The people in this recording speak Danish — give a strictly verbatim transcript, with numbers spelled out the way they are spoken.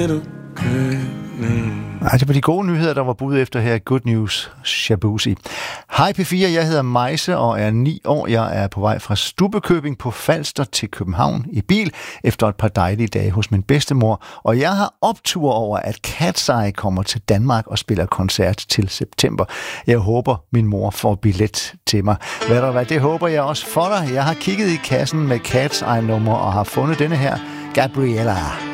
Ej, det var de gode nyheder, der var budet efter her. Good News, Shabuzi. Hej P fire, jeg hedder Majse og er ni år. Jeg er på vej fra Stubbekøbing på Falster til København i bil efter et par dejlige dage hos min bedstemor. Og jeg har optur over, at Cat's Eye kommer til Danmark og spiller koncert til september. Jeg håber, min mor får billet til mig. Hvad der hvad, det håber jeg også for dig. Jeg har kigget i kassen med Cat's Eye-nummer og har fundet denne her, Gabriella.